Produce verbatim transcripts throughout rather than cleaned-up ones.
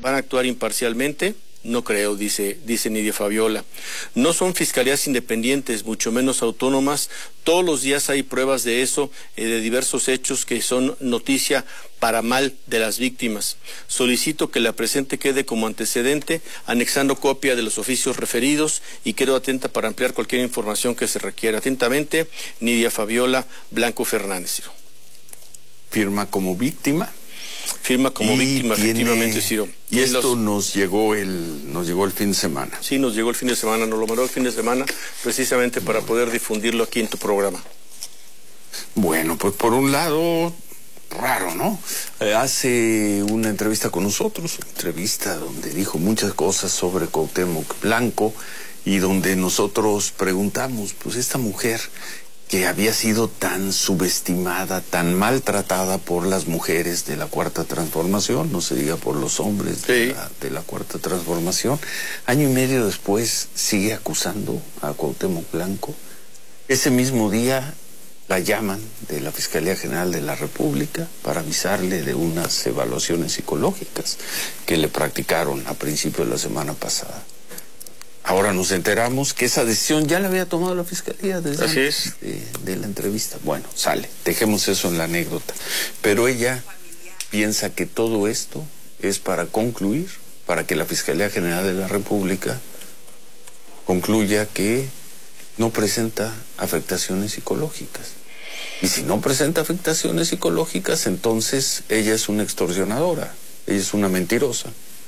¿Van a actuar imparcialmente? No creo, dice, dice Nidia Fabiola. No son fiscalías independientes, mucho menos autónomas. Todos los días hay pruebas de eso, eh, de diversos hechos que son noticia para mal de las víctimas. Solicito que la presente quede como antecedente, anexando copia de los oficios referidos, y quedo atenta para ampliar cualquier información que se requiera. Atentamente, Nidia Fabiola Blanco Fernández. Firma como víctima. Firma como y víctima, tiene, efectivamente, Ciro. Y esto los... nos llegó el nos llegó el fin de semana. Sí, nos llegó el fin de semana, nos lo mandó el fin de semana, precisamente para poder difundirlo aquí en tu programa. Bueno, pues por un lado, raro, ¿no? Eh, hace una entrevista con nosotros, una entrevista donde dijo muchas cosas sobre Cuauhtémoc Blanco, y donde nosotros preguntamos, pues esta mujer que había sido tan subestimada, tan maltratada por las mujeres de la Cuarta Transformación, no se diga por los hombres sí. de, la, de la Cuarta Transformación, año y medio después sigue acusando a Cuauhtémoc Blanco. Ese mismo día la llaman de la Fiscalía General de la República para avisarle de unas evaluaciones psicológicas que le practicaron a principios de la semana pasada. Ahora nos enteramos que esa decisión ya la había tomado la Fiscalía desde Así antes es. de, de la entrevista. Bueno, sale, dejemos eso en la anécdota. Pero ella piensa que todo esto es para concluir, para que la Fiscalía General de la República concluya que no presenta afectaciones psicológicas. Y si no presenta afectaciones psicológicas, entonces ella es una extorsionadora, ella es una mentirosa.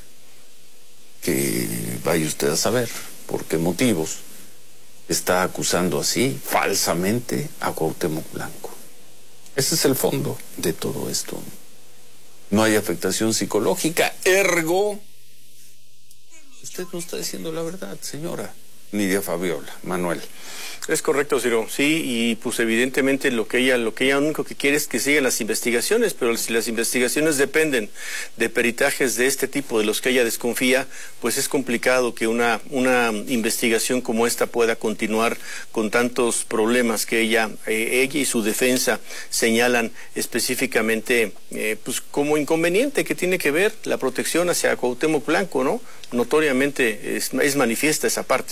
Que vaya usted a saber por qué motivos está acusando así, falsamente, a Cuauhtémoc Blanco. Ese es el fondo de todo esto. No hay afectación psicológica, ergo, usted no está diciendo la verdad, señora Nidia Fabiola. Manuel. Es correcto, Ciro. Sí, y pues evidentemente lo que ella, lo que ella único que quiere es que sigan las investigaciones, pero si las investigaciones dependen de peritajes de este tipo, de los que ella desconfía, pues es complicado que una, una investigación como esta pueda continuar con tantos problemas que ella, eh, ella y su defensa señalan específicamente, eh, pues como inconveniente que tiene que ver la protección hacia Cuauhtémoc Blanco, ¿no? Notoriamente es, es manifiesta esa parte.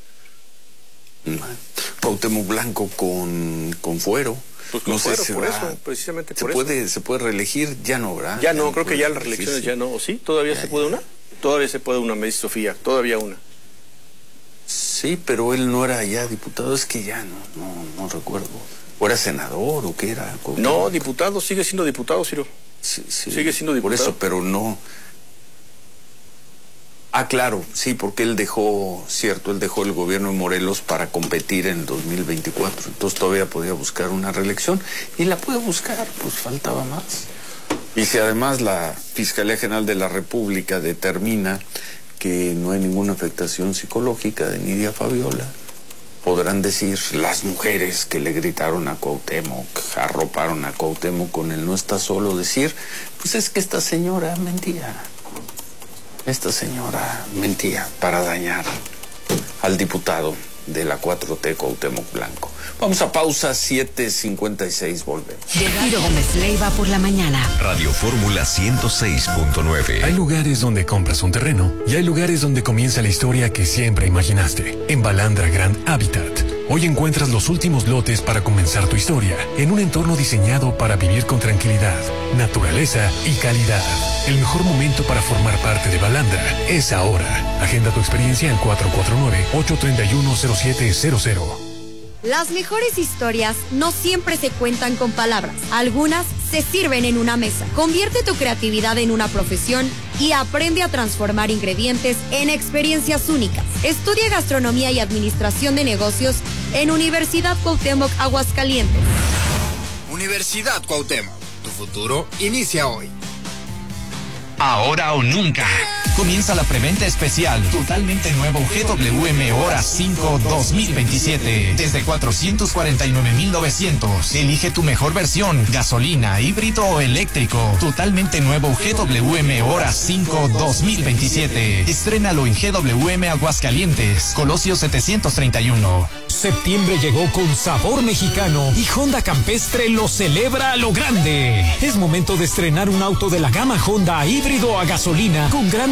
Cuauhtémoc Blanco con, con fuero. Pues con no fuero, sé si por va, eso, precisamente se por puede, eso. ¿Se puede reelegir? Ya no, ¿verdad? Ya no, ya creo no que ya las reelecciones ya no. ¿O sí? ¿Todavía ya, se puede ya. una? Todavía se puede una, me dice Sofía. Todavía una. Sí, pero él no era ya diputado, es que ya no, no, no recuerdo. ¿O era senador o qué era? Cuauhtémoc? No, diputado, sigue siendo diputado, Ciro. Sí, sí, sigue siendo diputado. Por eso, pero no... Ah, claro, sí, porque él dejó, cierto, él dejó el gobierno de Morelos para competir en dos mil veinticuatro, entonces todavía podía buscar una reelección, y la puede buscar, pues faltaba más. Y si además la Fiscalía General de la República determina que no hay ninguna afectación psicológica de Nidia Fabiola, podrán decir las mujeres que le gritaron a Cuauhtémoc, arroparon a Cuauhtémoc con él, no está solo, decir, pues es que esta señora mentía. Esta señora mentía para dañar al diputado de la cuatro T, Cuauhtémoc Blanco. Vamos a pausa, siete cincuenta y seis, volvemos. Ciro Gómez Leiva por la mañana. Radio Fórmula ciento seis punto nueve. Hay lugares donde compras un terreno y hay lugares donde comienza la historia que siempre imaginaste. En Balandra Grand Habitat, hoy encuentras los últimos lotes para comenzar tu historia en un entorno diseñado para vivir con tranquilidad, naturaleza y calidad. El mejor momento para formar parte de Balandra es ahora. Agenda tu experiencia al cuatro cuatro nueve, ocho tres uno, cero siete cero cero. Las mejores historias no siempre se cuentan con palabras. Algunas se sirven en una mesa. Convierte tu creatividad en una profesión y aprende a transformar ingredientes en experiencias únicas. Estudia gastronomía y administración de negocios en Universidad Cuauhtémoc Aguascalientes. Universidad Cuauhtémoc. Tu futuro inicia hoy. Ahora o nunca. Comienza la preventa especial. Totalmente nuevo G W M Hora cinco dos mil veintisiete. Desde cuatrocientos cuarenta y nueve mil novecientos. Elige tu mejor versión. Gasolina, híbrido o eléctrico. Totalmente nuevo G W M Hora cinco dos mil veintisiete. Estrénalo en G W M Aguascalientes. Colosio setecientos treinta y uno. Septiembre llegó con sabor mexicano y Honda Campestre lo celebra a lo grande. Es momento de estrenar un auto de la gama Honda híbrido a gasolina con gran